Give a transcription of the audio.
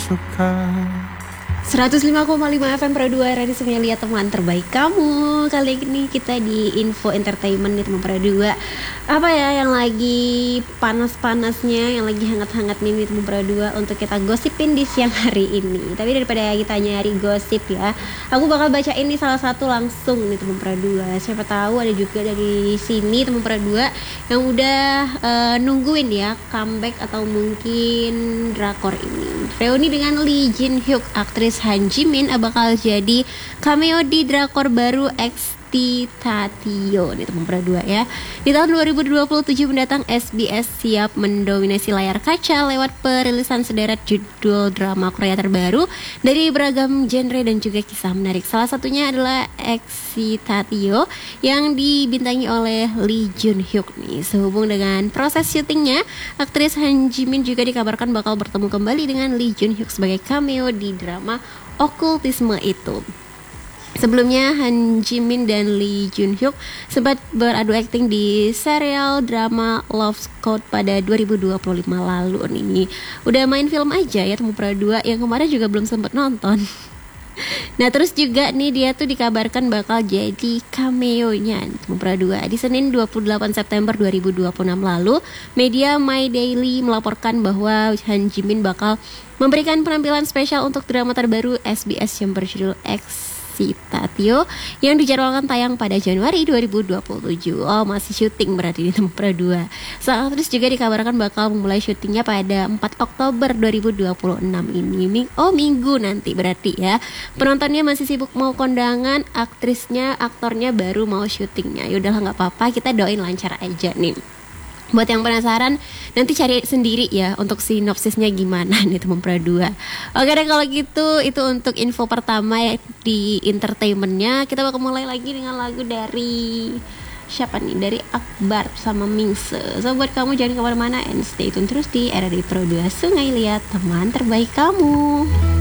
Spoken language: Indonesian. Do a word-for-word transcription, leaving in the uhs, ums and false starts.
suka. seratus lima koma lima F M Pro dua Radio Semelia, teman terbaik kamu. Kali ini kita di Info Entertainment nih teman Pro dua. Apa ya yang lagi panas-panasnya, yang lagi hangat-hangatnya nih teman Pro dua untuk kita gosipin di siang hari ini. Tapi daripada kita nyari gosip ya, aku bakal baca ini salah satu langsung nih teman Pro dua. Siapa tahu ada juga dari sini teman Pro dua yang udah uh, nungguin ya comeback atau mungkin drakor ini. Reuni dengan Lee Jin Hyuk, aktris Han Ji Min bakal jadi cameo di drakor baru X T Tatio nih teman Pro dua ya. Di tahun dua ribu dua puluh tujuh mendatang, S B S siap mendominasi layar kaca lewat perilisan sederet judul drama Korea terbaru dari beragam genre dan juga kisah menarik. Salah satunya adalah X T Tatio yang dibintangi oleh Lee Jun Hyuk nih. Sehubung dengan proses syutingnya, aktris Han Ji Min juga dikabarkan bakal bertemu kembali dengan Lee Jun Hyuk sebagai cameo di drama Okultisme itu. Sebelumnya Han Ji Min dan Lee Jun Hyuk sempat beradu akting di serial drama Love Code pada dua ribu dua puluh lima lalu nih. Udah main film aja ya teman Pro dua, yang kemarin juga belum sempat nonton. Nah terus juga nih dia tuh dikabarkan bakal jadi cameo-nya teman Pro dua. Di Senin dua puluh delapan September dua ribu dua puluh enam lalu, media My Daily melaporkan bahwa Han Ji Min bakal memberikan penampilan spesial untuk drama terbaru S B S yang berjudul X T Tatio yang dijadwalkan tayang pada Januari dua ribu dua puluh tujuh. Oh, masih syuting berarti di tempat Pro dua. Sang aktris juga dikabarkan bakal memulai syutingnya pada empat Oktober dua ribu dua puluh enam ini. Oh, minggu nanti berarti ya. Penontonnya masih sibuk mau kondangan, aktrisnya, aktornya baru mau syutingnya. Yaudah nggak apa-apa, kita doain lancar aja nih. Buat yang penasaran, nanti cari sendiri ya untuk sinopsisnya gimana nih teman Pro dua. Oke deh kalau gitu, itu untuk info pertama ya di entertainmentnya. Kita bakal mulai lagi dengan lagu dari siapa nih? Dari Akbar sama Mingse. So buat kamu jangan kemana-mana and stay tune terus di R R I Pro dua Sungai Liat, teman terbaik kamu.